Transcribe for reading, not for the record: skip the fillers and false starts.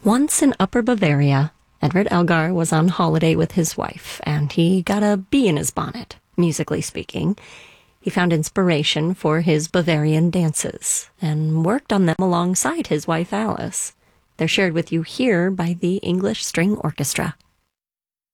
Once in Upper Bavaria, Edward Elgar was on holiday with his wife, and he got a bee in his bonnet, musically speaking. He found inspiration for his Bavarian dances, and worked on them alongside his wife Alice. They're shared with you here by the English String Orchestra.